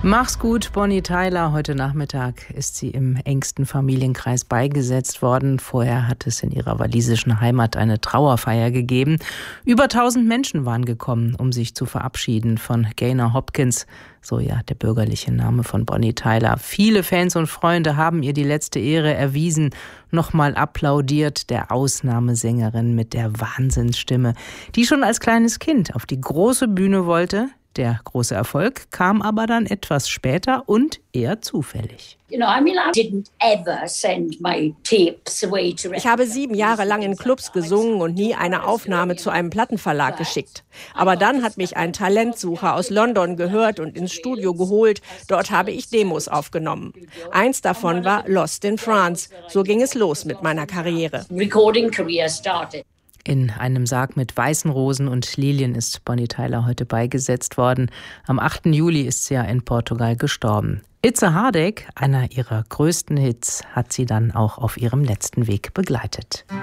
Mach's gut, Bonnie Tyler. Heute Nachmittag ist sie im engsten Familienkreis beigesetzt worden. Vorher hat es in ihrer walisischen Heimat eine Trauerfeier gegeben. Über 1000 Menschen waren gekommen, um sich zu verabschieden von Gaynor Hopkins, so ja der bürgerliche Name von Bonnie Tyler. Viele Fans und Freunde haben ihr die letzte Ehre erwiesen, nochmal applaudiert der Ausnahmesängerin mit der Wahnsinnsstimme, die schon als kleines Kind auf die große Bühne wollte. Der große Erfolg kam aber dann etwas später und eher zufällig. Ich habe 7 Jahre lang in Clubs gesungen und nie eine Aufnahme zu einem Plattenverlag geschickt. Aber dann hat mich ein Talentsucher aus London gehört und ins Studio geholt. Dort habe ich Demos aufgenommen. Eins davon war Lost in France. So ging es los mit meiner Karriere. In einem Sarg mit weißen Rosen und Lilien ist Bonnie Tyler heute beigesetzt worden. Am 8. Juli ist sie ja in Portugal gestorben. It's a Heartache, einer ihrer größten Hits, hat sie dann auch auf ihrem letzten Weg begleitet.